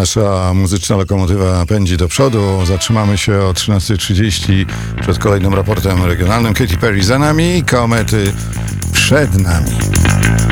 Nasza muzyczna lokomotywa pędzi do przodu. Zatrzymamy się o 13:30 przed kolejnym raportem regionalnym. Katy Perry za nami, Komety przed nami.